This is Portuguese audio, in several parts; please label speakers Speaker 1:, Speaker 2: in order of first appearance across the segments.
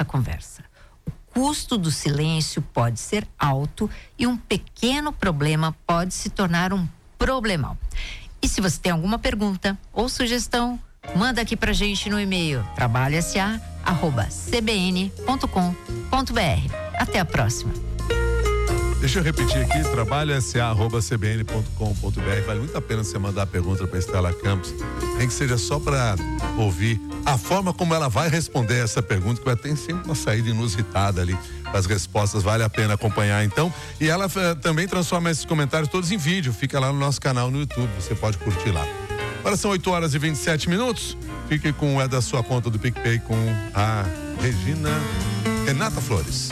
Speaker 1: nossa conversa. O custo do silêncio pode ser alto e um pequeno problema pode se tornar um problemão. E se você tem alguma pergunta ou sugestão, manda aqui pra gente no e-mail trabalhosa@cbn.com.br. Até a próxima.
Speaker 2: Deixa eu repetir aqui, trabalhosa@cbn.com.br. Vale muito a pena você mandar a pergunta para Estela Campos, nem que seja só para ouvir a forma como ela vai responder essa pergunta, que vai ter sempre uma saída inusitada ali. As respostas, vale a pena acompanhar então. E ela também transforma esses comentários todos em vídeo, fica lá no nosso canal no YouTube, você pode curtir lá. Agora são 8h27. Fique com o É da Sua Conta do PicPay com a Renata Flores.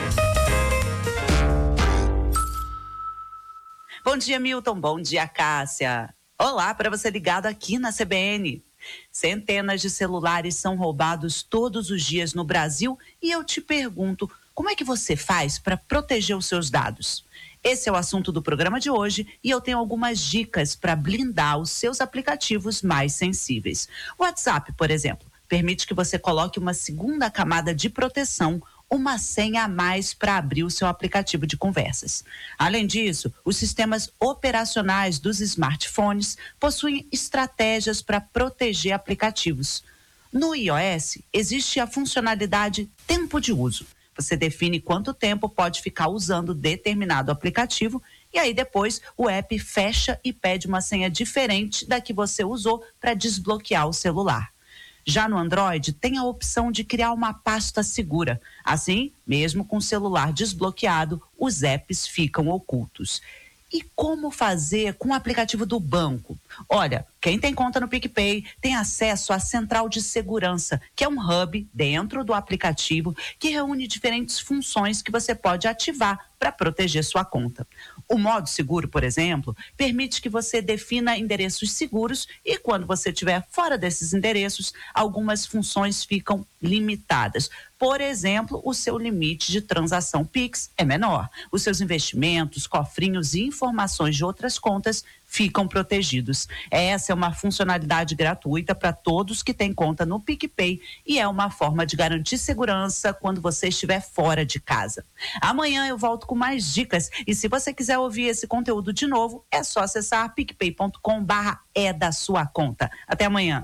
Speaker 3: Bom dia, Milton. Bom dia, Cássia. Olá, para você ligado aqui na CBN. Centenas de celulares são roubados todos os dias no Brasil e eu te pergunto, como é que você faz para proteger os seus dados? Esse é o assunto do programa de hoje e eu tenho algumas dicas para blindar os seus aplicativos mais sensíveis. O WhatsApp, por exemplo, permite que você coloque uma segunda camada de proteção, uma senha a mais para abrir o seu aplicativo de conversas. Além disso, os sistemas operacionais dos smartphones possuem estratégias para proteger aplicativos. No iOS, existe a funcionalidade Tempo de Uso. Você define quanto tempo pode ficar usando determinado aplicativo e aí depois o app fecha e pede uma senha diferente da que você usou para desbloquear o celular. Já no Android, tem a opção de criar uma pasta segura. Assim, mesmo com o celular desbloqueado, os apps ficam ocultos. E como fazer com o aplicativo do banco? Olha, quem tem conta no PicPay tem acesso à Central de Segurança, que é um hub dentro do aplicativo que reúne diferentes funções que você pode ativar para proteger sua conta. O modo seguro, por exemplo, permite que você defina endereços seguros e quando você estiver fora desses endereços, algumas funções ficam limitadas. Por exemplo, o seu limite de transação Pix é menor. Os seus investimentos, cofrinhos e informações de outras contas ficam protegidos. Essa é uma funcionalidade gratuita para todos que têm conta no PicPay e é uma forma de garantir segurança quando você estiver fora de casa. Amanhã eu volto com mais dicas e se você quiser ouvir esse conteúdo de novo, é só acessar picpay.com/é da sua conta. Até amanhã.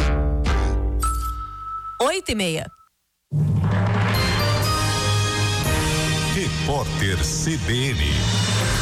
Speaker 4: 8h30.
Speaker 5: Repórter CBN.